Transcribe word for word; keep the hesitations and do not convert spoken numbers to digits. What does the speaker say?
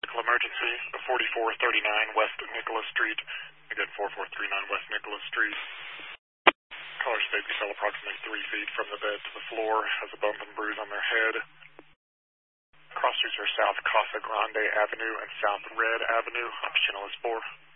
Emergency, forty-four thirty-nine West Nicholas Street. Again, forty-four thirty-nine West Nicholas Street. Caller states he fell approximately three feet from the bed to the floor, has a bump and bruise on their head. Cross streets are South Casa Grande Avenue and South Red Avenue. Optional is four.